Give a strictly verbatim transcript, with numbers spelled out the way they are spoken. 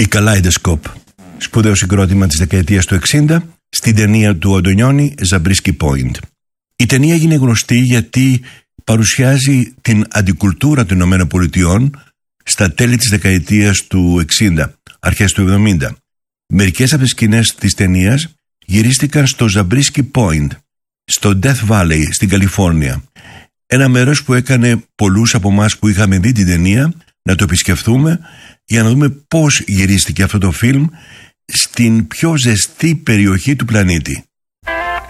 Η Kaleidoscope, σπουδαίο συγκρότημα της δεκαετίας του εξήντα, στην ταινία του Αντωνιόνι, Zabriskie Point. Η ταινία έγινε γνωστή γιατί παρουσιάζει την αντικουλτούρα των Ηνωμένων Πολιτειών στα τέλη της δεκαετίας του εξήντα, αρχές του εβδομήντα. Μερικές από τις σκηνές της ταινίας γυρίστηκαν στο Zabriskie Point, στο Death Valley, στην Καλιφόρνια. Ένα μέρος που έκανε πολλούς από εμάς που είχαμε δει την ταινία να το επισκεφθούμε για να δούμε πώς γυρίστηκε αυτό το φιλμ στην πιο ζεστή περιοχή του πλανήτη.